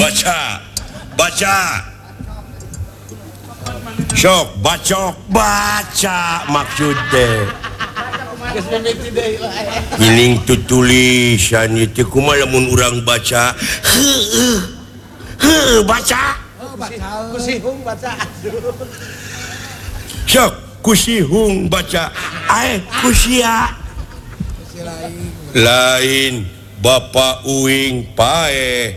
baca sok baca maksud ini tulisan itu kumaha lamun urang baca baca sok kusihung baca kusia lain Bapak Uing pae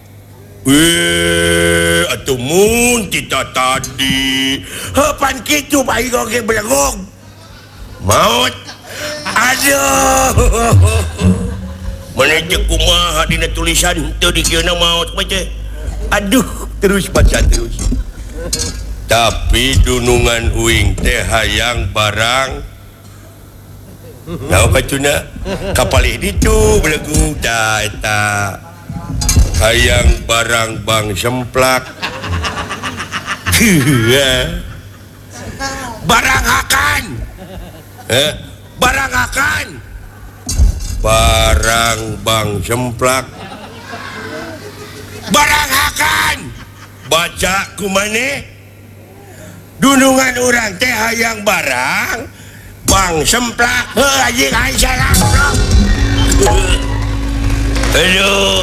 atuh mun kita tadi pan kitu bae oge belengong maut aduh mana cek kumaha dina tulisan teu dikieuna maut baca aduh terus baca terus tapi dunungan Uing teh hayang barang nah bacuna kapal itu belegu eta hayang barang bang semplak barang akan barang bang semplak barang akan baca kumane dunungan orang teh hayang barang bang semplak anjing salah aduh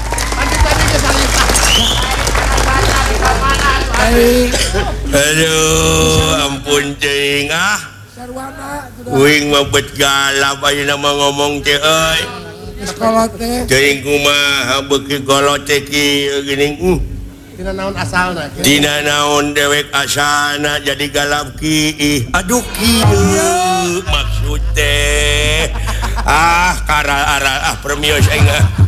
ampun cing Uing mah bet galap ayeuna mah ngomong teh euy cing kumaha beuki kolot teh kieu geuning tina naon asalna tina naon dewek asalna jadi galap ki aduh kieu maksud teh karal aral permios aing